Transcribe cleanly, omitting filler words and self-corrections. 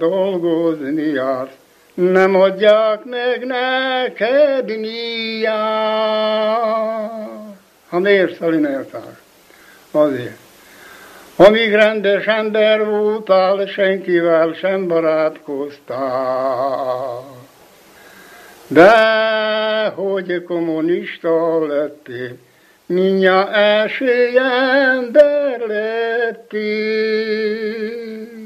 dolgozni jársz, nem adják meg neked nyíját. Ha miért, Szalineltár? Azért. Amíg rendes ember voltál, senkivel sem barátkoztál. De hogy kommunista lettél, mindjárt első ember lettél.